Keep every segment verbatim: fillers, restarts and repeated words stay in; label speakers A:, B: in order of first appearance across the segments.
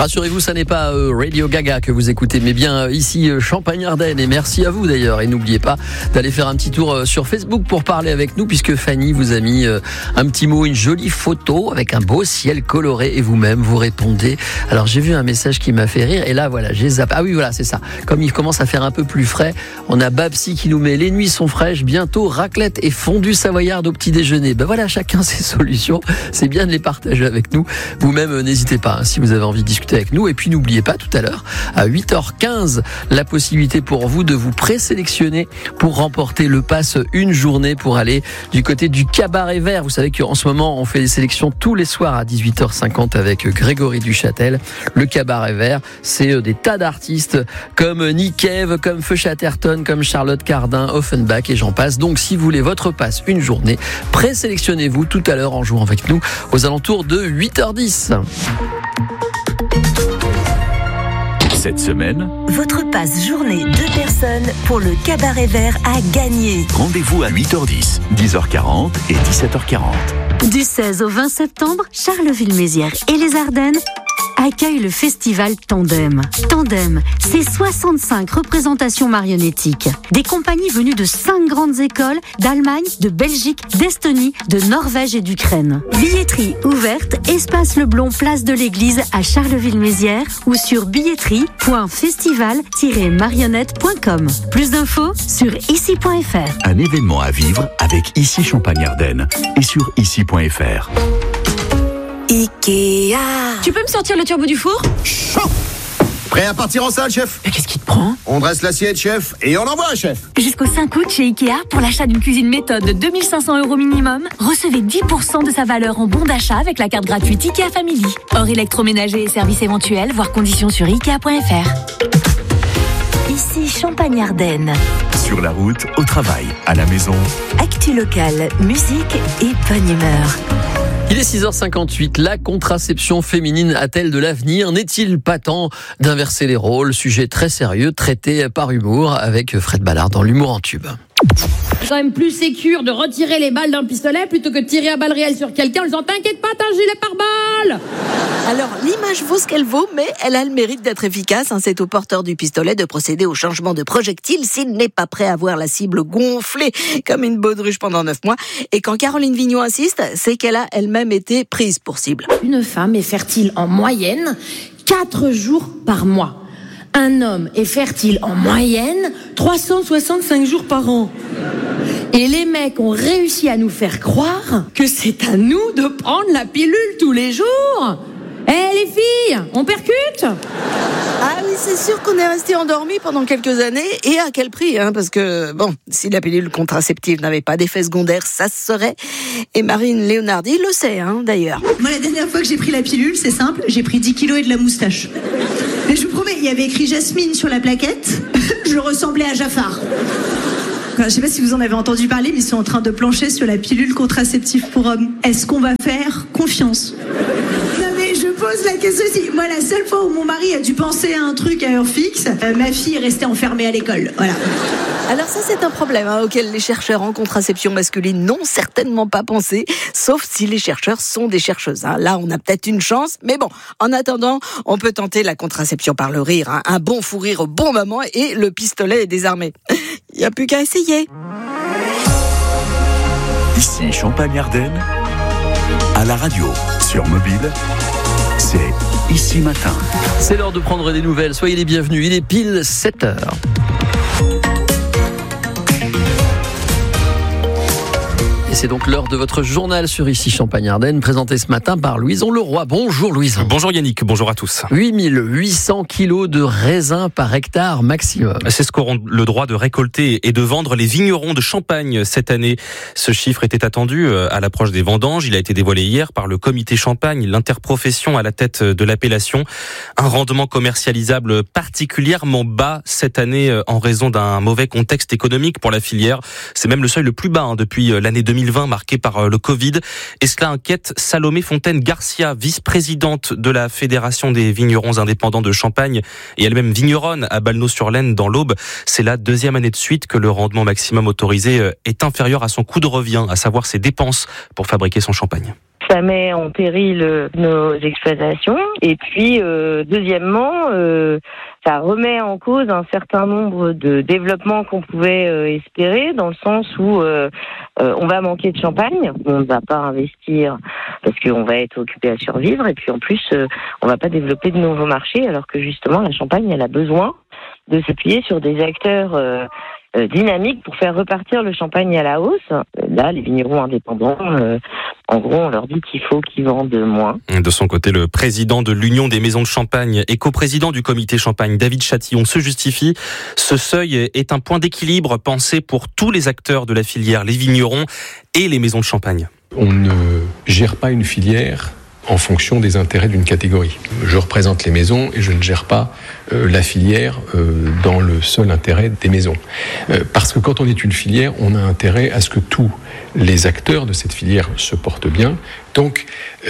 A: Rassurez-vous, ça n'est pas euh, Radio Gaga que vous écoutez, mais bien euh, ici euh, Champagne-Ardenne. Et merci à vous d'ailleurs. Et n'oubliez pas d'aller faire un petit tour euh, sur Facebook pour parler avec nous, puisque Fanny vous a mis euh, un petit mot, une jolie photo avec un beau ciel coloré. Et vous-même, vous répondez. Alors j'ai vu un message qui m'a fait rire. Et là, voilà, j'ai zappé. Ah oui, voilà, c'est ça. Comme il commence à faire un peu plus frais, on a Babsi qui nous met les nuits sont fraîches. Bientôt, raclette et fondue savoyarde au petit déjeuner. Ben voilà, chacun ses solutions. C'est bien de les partager avec nous. Vous-même, euh, n'hésitez pas hein, si vous avez envie de discuter avec nous. Et puis n'oubliez pas tout à l'heure à huit heures quinze la possibilité pour vous de vous présélectionner pour remporter le pass une journée pour aller du côté du Cabaret Vert. Vous savez qu'en ce moment on fait des sélections tous les soirs à dix-huit heures cinquante avec Grégory Duchâtel. Le Cabaret Vert, c'est des tas d'artistes comme Nick Cave, comme Feu Chatterton, comme Charlotte Cardin, Offenbach et j'en passe. Donc si vous voulez votre pass une journée, présélectionnez-vous tout à l'heure en jouant avec nous aux alentours de huit heures dix.
B: Cette semaine,
C: votre passe journée deux personnes pour le Cabaret Vert à gagner.
B: Rendez-vous à huit heures dix, dix heures quarante et dix-sept heures quarante.
C: Du seize au vingt septembre, Charleville-Mézières et les Ardennes accueillent le festival Tandem. Tandem, c'est soixante-cinq représentations marionnettiques. Des compagnies venues de cinq grandes écoles, d'Allemagne, de Belgique, d'Estonie, de Norvège et d'Ukraine. Billetterie ouverte, Espace Leblon, place de l'Église à Charleville-Mézières ou sur billetterie point festival tiret marionnette point com. Plus d'infos sur ici point f r.
B: Un événement à vivre avec Ici Champagne-Ardenne et sur ici point f r.
C: Ikea.
D: Tu peux me sortir le turbo du four ?
E: Chaud. Prêt à partir en salle, chef ?
D: Mais qu'est-ce qui te prend ?
E: On dresse l'assiette, chef, et on envoie, chef.
D: Jusqu'au cinq août chez Ikea, pour l'achat d'une cuisine méthode de deux mille cinq cents euros minimum, recevez dix pour cent de sa valeur en bon d'achat avec la carte gratuite Ikea Family. Hors électroménager et services éventuels, voire conditions sur ikea point f r.
C: Ici Champagne-Ardenne.
B: Sur la route, au travail, à la maison.
C: Actu locale, musique et bonne humeur.
A: Il est six heures cinquante-huit. La contraception féminine a-t-elle de l'avenir ? N'est-il pas temps d'inverser les rôles ? Sujet très sérieux, traité par humour avec Fred Ballard dans l'humour en tube.
F: C'est quand même plus sécure de retirer les balles d'un pistolet plutôt que de tirer à balles réelles sur quelqu'un en disant « T'inquiète pas, t'as un gilet pare-balles !»
G: Alors, l'image vaut ce qu'elle vaut, mais elle a le mérite d'être efficace. Hein. C'est au porteur du pistolet de procéder au changement de projectile s'il n'est pas prêt à voir la cible gonflée comme une baudruche pendant neuf mois. Et quand Caroline Vignon insiste, c'est qu'elle a elle-même été prise pour cible.
F: Une femme est fertile en moyenne quatre jours par mois. Un homme est fertile en moyenne trois cent soixante-cinq jours par an. Et les mecs ont réussi à nous faire croire que c'est à nous de prendre la pilule tous les jours. Eh les filles, on percute ?
G: Ah oui, c'est sûr qu'on est resté endormi pendant quelques années. Et à quel prix hein, parce que, bon, si la pilule contraceptive n'avait pas d'effet secondaire, ça se saurait. Et Marine Léonardi le sait, hein, d'ailleurs.
H: Moi, la dernière fois que j'ai pris la pilule, c'est simple, j'ai pris dix kilos et de la moustache. Mais je vous promets, il y avait écrit Jasmine sur la plaquette. Je ressemblais à Jafar. Je ne sais pas si vous en avez entendu parler, mais ils sont en train de plancher sur la pilule contraceptive pour hommes. Est-ce qu'on va faire confiance ? Non mais je pose la question aussi. Moi, la seule fois où mon mari a dû penser à un truc à heure fixe, euh, ma fille est restée enfermée à l'école. Voilà.
G: Alors ça, c'est un problème hein, auquel les chercheurs en contraception masculine n'ont certainement pas pensé, sauf si les chercheurs sont des chercheuses. Hein. Là, on a peut-être une chance, mais bon, en attendant, on peut tenter la contraception par le rire. Hein. Un bon fou rire au bon moment et le pistolet est désarmé. Il n'y a plus qu'à essayer.
B: Ici Champagne-Ardenne, à la radio, sur mobile, c'est Ici Matin.
A: C'est l'heure de prendre des nouvelles. Soyez les bienvenus. Il est pile sept heures. Et c'est donc l'heure de votre journal sur Ici Champagne-Ardenne, présenté ce matin par Louison Leroy. Bonjour Louison.
I: Bonjour Yannick, bonjour à tous.
A: huit mille huit cents kilos de raisins par hectare maximum.
I: C'est ce qu'auront le droit de récolter et de vendre les vignerons de Champagne cette année. Ce chiffre était attendu à l'approche des vendanges. Il a été dévoilé hier par le comité Champagne, l'interprofession à la tête de l'appellation. Un rendement commercialisable particulièrement bas cette année en raison d'un mauvais contexte économique pour la filière. C'est même le seuil le plus bas hein, depuis l'année deux mille vingt marqué par le Covid. Et cela inquiète Salomé Fontaine-Garcia, vice-présidente de la Fédération des vignerons indépendants de Champagne et elle-même vigneronne à Balneau-sur-Laine dans l'Aube. C'est la deuxième année de suite que le rendement maximum autorisé est inférieur à son coût de revient, à savoir ses dépenses pour fabriquer son champagne.
J: ça met en péril nos exploitations. Et puis, euh, deuxièmement, euh, ça remet en cause un certain nombre de développements qu'on pouvait euh, espérer, dans le sens où euh, euh, on va manquer de champagne, on ne va pas investir parce qu'on va être occupé à survivre, et puis en plus, euh, on ne va pas développer de nouveaux marchés, alors que justement, la Champagne, elle a besoin de s'appuyer sur des acteurs euh, euh, dynamiques pour faire repartir le champagne à la hausse. Là, les vignerons indépendants, euh, en gros, on leur dit qu'il faut qu'ils vendent moins.
I: De son côté, le président de l'Union des maisons de champagne et coprésident du comité champagne, David Chatillon, se justifie. Ce seuil est un point d'équilibre pensé pour tous les acteurs de la filière, les vignerons et les maisons de champagne.
K: On ne gère pas une filière en fonction des intérêts d'une catégorie. Je représente les maisons et je ne gère pas euh, la filière euh, dans le seul intérêt des maisons. Euh, parce que quand on est une filière, on a intérêt à ce que tous les acteurs de cette filière se portent bien. Donc,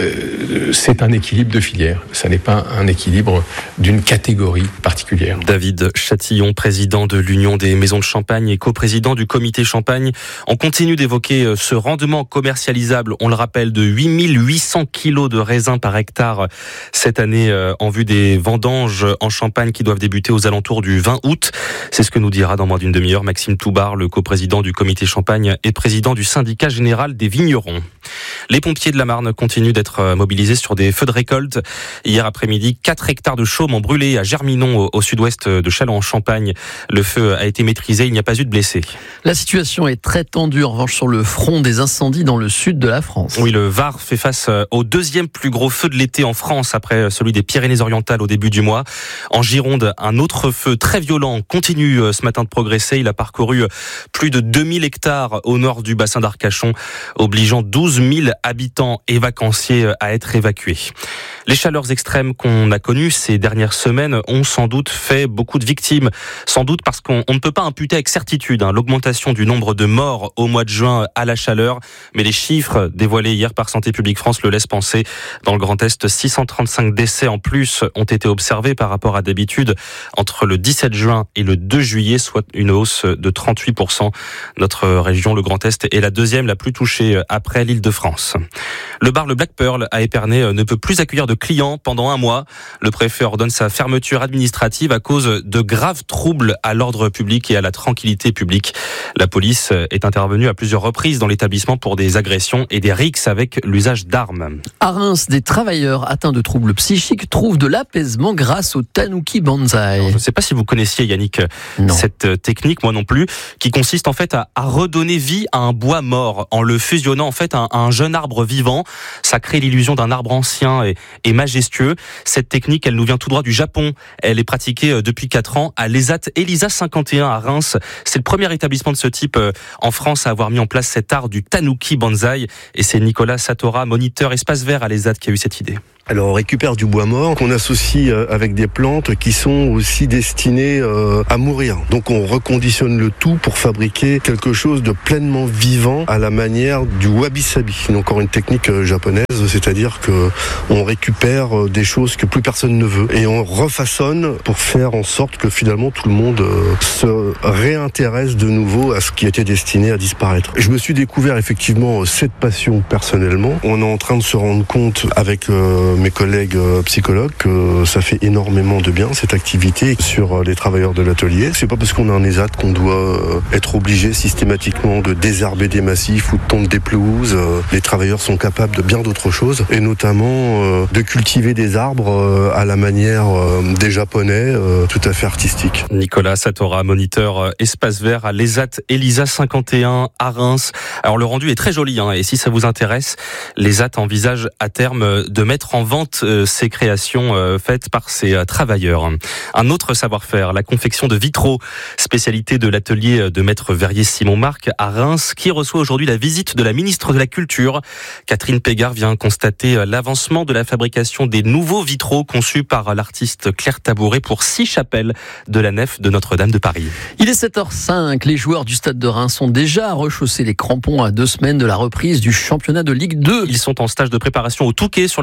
K: euh, c'est un équilibre de filière. Ça n'est pas un équilibre d'une catégorie particulière.
I: David Chatillon, président de l'Union des maisons de champagne et coprésident du comité champagne. On continue d'évoquer ce rendement commercialisable, on le rappelle, de huit mille huit cents kilos de raisins par hectare cette année en vue des vendanges en Champagne qui doivent débuter aux alentours du vingt août. C'est ce que nous dira dans moins d'une demi-heure Maxime Toubar, le coprésident du comité champagne et président du syndicat général des vignerons. Les pompiers de la Marne continuent d'être mobilisés sur des feux de récolte. Hier après-midi, quatre hectares de chaume ont brûlé à Germinon, au, au sud-ouest de Châlons en Champagne. Le feu a été maîtrisé, il n'y a pas eu de blessés.
A: La situation est très tendue en revanche sur le front des incendies dans le sud de la France.
I: Oui, le Var fait face au deuxième plus gros feu de l'été en France après celui des Pyrénées-Orientales au début du mois. En Gironde, un autre feu très violent continue ce matin de progresser. Il a parcouru plus de deux mille hectares au nord du bassin d'Arcachon, obligeant douze mille habitants et vacanciers à être évacués. Les chaleurs extrêmes qu'on a connues ces dernières semaines ont sans doute fait beaucoup de victimes. Sans doute parce qu'on on ne peut pas imputer avec certitude hein, l'augmentation du nombre de morts au mois de juin à la chaleur. Mais les chiffres dévoilés hier par Santé publique France le laissent penser. Dans le Grand Est, six cent trente-cinq décès en plus ont été observés par rapport à d'habitude entre le dix-sept juin et le deux juillet, soit une hausse de trente-huit pour cent. Notre région, le Grand Est, est la deuxième la plus touchée après l'Île-de-France. Le bar Le Black Pearl à Épernay ne peut plus accueillir de clients pendant un mois. Le préfet ordonne sa fermeture administrative à cause de graves troubles à l'ordre public et à la tranquillité publique. La police est intervenue à plusieurs reprises dans l'établissement pour des agressions et des rixes avec l'usage d'armes.
A: À Reims, des travailleurs atteints de troubles psychiques trouvent de l'apaisement grâce au Tanuki Banzai.
I: Alors, je ne sais pas si vous connaissiez, Yannick,
A: non.
I: cette technique, moi non plus, qui consiste en fait à, à redonner vie à un bois mort en le fusionnant en fait à un, à un jeune arbre vivant. Ça crée l'illusion d'un arbre ancien et, et majestueux. Cette technique, elle nous vient tout droit du Japon. Elle est pratiquée depuis quatre ans à l'E S A T Elisa cinquante et un à Reims. C'est le premier établissement de ce type en France à avoir mis en place cet art du Tanuki Banzai. Et c'est Nicolas Satora, moniteur espace vert à l'E S A T, qui a eu cette idée.
L: Alors on récupère du bois mort qu'on associe avec des plantes qui sont aussi destinées à mourir. Donc on reconditionne le tout pour fabriquer quelque chose de pleinement vivant à la manière du wabi-sabi. C'est encore une technique japonaise, c'est-à-dire que on récupère des choses que plus personne ne veut et on refaçonne pour faire en sorte que finalement tout le monde se réintéresse de nouveau à ce qui était destiné à disparaître. Je me suis découvert effectivement cette passion personnellement. On est en train de se rendre compte avec euh, mes collègues psychologues que ça fait énormément de bien cette activité sur les travailleurs de l'atelier. C'est pas parce qu'on a un E S A T qu'on doit être obligé systématiquement de désherber des massifs ou de tondre des pelouses. Les travailleurs sont capables de bien d'autres choses et notamment de cultiver des arbres à la manière des Japonais, tout à fait artistique.
I: Nicolas Satora, moniteur espace vert à l'E S A T Elisa cinquante et un à Reims. Alors le rendu est très joli hein, et si ça vous intéresse, l'E S A T envisage à terme de mettre en vente euh, ces créations euh, faites par ces euh, travailleurs. Un autre savoir-faire, la confection de vitraux, spécialité de l'atelier de maître verrier Simon Marc à Reims, qui reçoit aujourd'hui la visite de la ministre de la Culture. Catherine Pégard vient constater l'avancement de la fabrication des nouveaux vitraux conçus par l'artiste Claire Tabouret pour six chapelles de la nef de Notre-Dame de Paris.
A: Il est sept heures cinq, les joueurs du Stade de Reims sont déjà rechaussé les crampons à deux semaines de la reprise du championnat de Ligue deux.
I: Ils sont en stage de préparation au Touquet sur la côte d'Opale.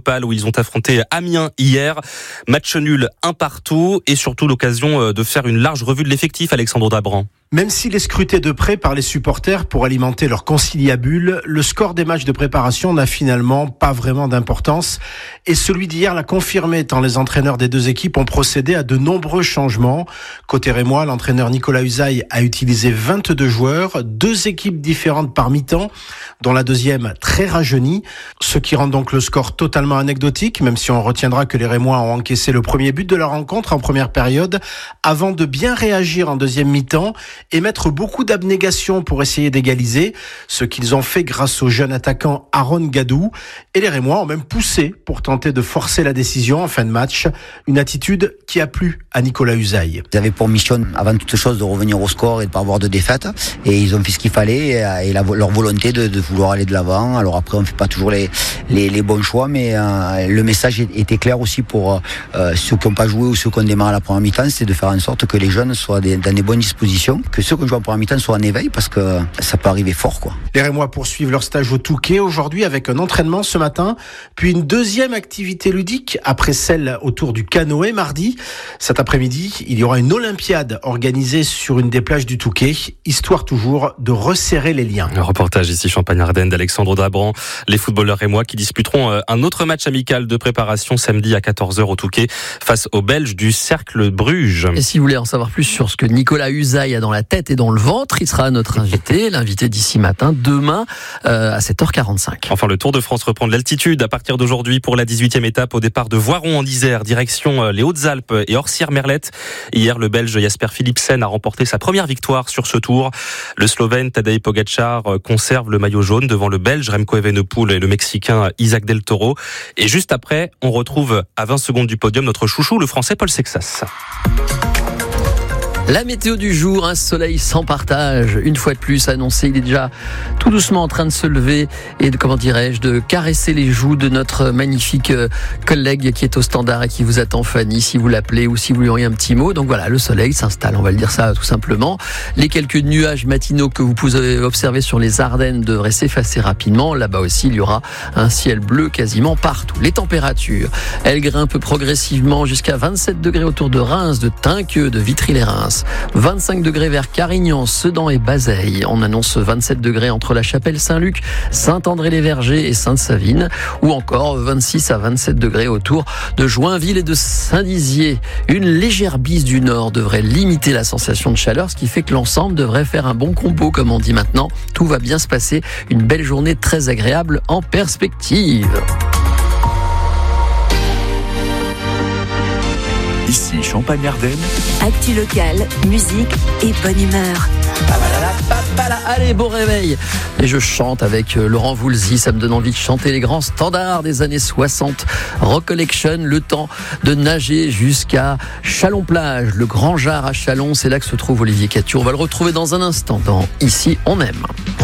I: municipal où ils ont affronté Amiens hier. Match nul un partout et surtout l'occasion de faire une large revue de l'effectif, Alexandre Dabran.
M: Même s'il est scruté de près par les supporters pour alimenter leur conciliabule, le score des matchs de préparation n'a finalement pas vraiment d'importance. Et celui d'hier l'a confirmé, tant les entraîneurs des deux équipes ont procédé à de nombreux changements. Côté rémois, l'entraîneur Nicolas Usaï a utilisé vingt-deux joueurs, deux équipes différentes par mi-temps, dont la deuxième très rajeunie, ce qui rend donc le score totalement anecdotique, même si on retiendra que les Rémois ont encaissé le premier but de la rencontre en première période, avant de bien réagir en deuxième mi-temps et mettre beaucoup d'abnégation pour essayer d'égaliser, ce qu'ils ont fait grâce au jeune attaquant Aaron Gadou. Et les Rémois ont même poussé pour tenter de forcer la décision en fin de match, une attitude qui a plu à Nicolas Usaï.
N: Ils avaient pour mission, avant toute chose, de revenir au score et de ne pas avoir de défaite, et ils ont fait ce qu'il fallait, et la, leur volonté de, de vouloir aller de l'avant. Alors après, on ne fait pas toujours les, les, les bons choix, mais euh, le message était clair aussi pour euh, ceux qui n'ont pas joué ou ceux qui ont démarré à la première mi-temps, c'est de faire en sorte que les jeunes soient des, dans des bonnes dispositions, que ceux qui jouent en première mi-temps soient en éveil, parce que ça peut arriver fort, quoi.
M: Les Rémois poursuivent leur stage au Touquet aujourd'hui avec un entraînement ce matin, puis une deuxième activité ludique après celle autour du canoë mardi. Cet après-midi, il y aura une Olympiade organisée sur une des plages du Touquet, histoire toujours de resserrer les liens.
I: Le reportage ici Champagne-Ardenne d'Alexandre Dabran. Les footballeurs rémois qui disputeront un autre match amical de préparation samedi à quatorze heures au Touquet face aux Belges du Cercle Bruges.
A: Et si vous voulez en savoir plus sur ce que Nicolas Usaï a dans la tête et dans le ventre, il sera notre invité, l'invité d'ici matin, demain euh, à sept heures quarante-cinq.
I: Enfin, le Tour de France reprend de l'altitude à partir d'aujourd'hui pour la dix-huitième étape au départ de Voiron en Isère, direction les Hautes-Alpes et Orsières-Merlette. Hier, le Belge Jasper Philipsen a remporté sa première victoire sur ce tour. Le Slovène Tadej Pogačar conserve le maillot jaune devant le Belge Remco Evenepoel et le Mexicain Isaac Del Toro. Et juste après, on retrouve à vingt secondes du podium notre chouchou, le Français Paul Sexas.
A: La météo du jour, un soleil sans partage, une fois de plus annoncé. Il est déjà tout doucement en train de se lever et de, comment dirais-je, de caresser les joues de notre magnifique collègue qui est au standard et qui vous attend, Fanny, si vous l'appelez ou si vous lui auriez un petit mot. Donc voilà, le soleil s'installe, on va le dire ça tout simplement. Les quelques nuages matinaux que vous pouvez observer sur les Ardennes devraient s'effacer rapidement. Là-bas aussi, il y aura un ciel bleu quasiment partout. Les températures, elles grimpent progressivement jusqu'à vingt-sept degrés autour de Reims, de Tinqueux, de Vitry-les-Reims. vingt-cinq degrés vers Carignan, Sedan et Bazeilles. On annonce vingt-sept degrés entre la Chapelle-Saint-Luc, Saint-André-les-Vergers et Sainte-Savine. Ou encore vingt-six à vingt-sept degrés autour de Joinville et de Saint-Dizier. Une légère bise du nord devrait limiter la sensation de chaleur, ce qui fait que l'ensemble devrait faire un bon combo, comme on dit maintenant. Tout va bien se passer. Une belle journée très agréable en perspective.
B: Ici Champagne-Ardenne.
D: Actu locale, musique et bonne humeur.
A: Allez, bon réveil. Et je chante avec Laurent Voulzy, ça me donne envie de chanter les grands standards des années soixante. Rock Collection, le temps de nager jusqu'à Chalon-Plage, le Grand Jard à Chalon, c'est là que se trouve Olivier Cattu. On va le retrouver dans un instant dans Ici on aime.